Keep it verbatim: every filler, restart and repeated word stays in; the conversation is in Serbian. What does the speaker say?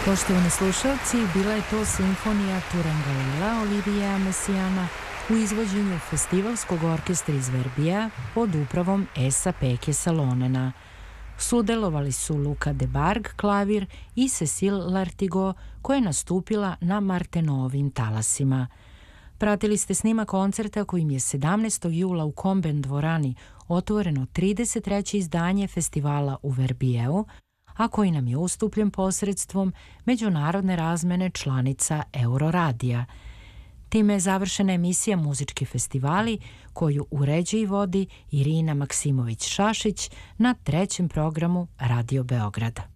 Poštovani slušalci, bila je to simfonija Turangalila Olivija Messiana u izvođenju Festivalskog orkestra iz Verbijeja pod upravom Esa Peke Salonena. Sudelovali su Luka de Barg, klavir, i Cecile Lartigot, koja je nastupila na Martenovim talasima. Pratili ste snimak koncerta kojim je sedamnaestog jula u Komben dvorani otvoreno trideset treće izdanje festivala u Verbijeju, a koji nam je ustupljen posredstvom međunarodne razmene članica Euroradija. Time je završena emisija Muzički festivali, koju uređuje i vodi Irina Maksimović-Šašić na trećem programu Radio Beograda.